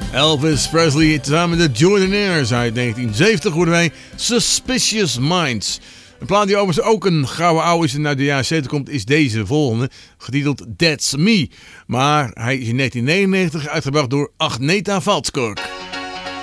Elvis Presley samen met de Jordanaires uit 1970 hoorden wij Suspicious Minds. Een plaat die overigens ook een gouden oude is en uit de jaren 70 komt, is deze volgende, getiteld That's Me. Maar hij is in 1999 uitgebracht door Agneta Valskog.